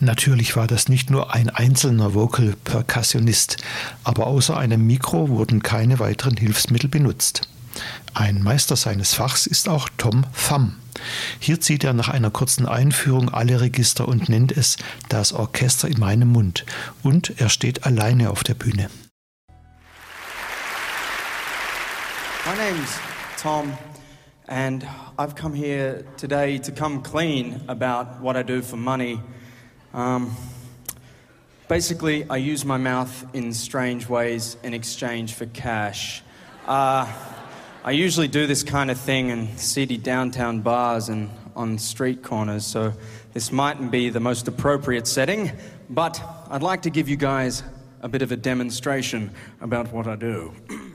Natürlich war das nicht nur ein einzelner Vocal-Percussionist, aber außer einem Mikro wurden keine weiteren Hilfsmittel benutzt. Ein Meister seines Fachs ist auch Tom Thumb. Hier zieht er nach einer kurzen Einführung alle Register und nennt es das Orchester in meinem Mund. Und er steht alleine auf der Bühne. My name's Tom, and I've come here today to come clean about what I do for money. Basically, I use my mouth in strange ways in exchange for cash. I usually do this kind of thing in seedy downtown bars and on street corners, so this mightn't be the most appropriate setting, but I'd like to give you guys a bit of a demonstration about what I do.